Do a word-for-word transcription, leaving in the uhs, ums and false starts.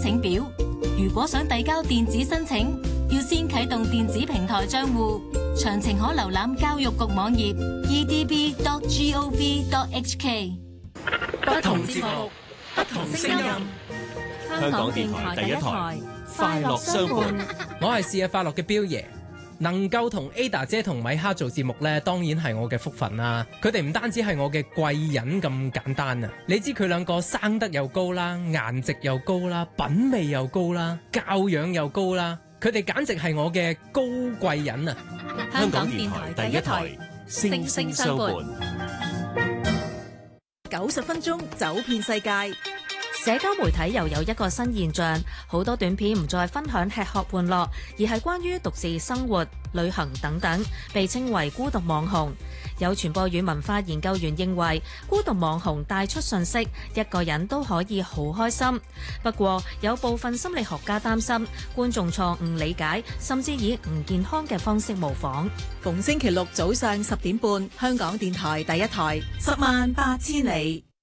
請表。如果想遞交電子申請，要先啟動電子平台賬戶。詳情可瀏覽教育局網頁 e d b dot gov dot h k。 不同節目，不同聲音。香港電台第一台，快樂相伴。 我係試下快樂嘅彪爺。能夠同 Ada 姐同米哈做節目呢，當然係我嘅福分啦。佢哋唔單止係我嘅貴人咁簡單啊！你知佢兩個生得又高啦，顏值又高啦，品味又高啦，教養又高啦，佢哋簡直係我嘅高貴人啊！ 香港電台第一台，聲聲相伴。 九十分鐘走遍世界。 社交媒體又有一個新現象，好多短片唔再分享吃喝玩樂，而係關於獨自生活、旅行等等，被稱為孤獨網紅。有傳播與文化研究員認為，孤獨網紅帶出訊息，一個人都可以好開心。不過，有部分心理學家擔心，觀眾錯誤理解，甚至以唔健康嘅方式模仿。 逢星期六早上十點半，香港電台第一台，十萬八千里。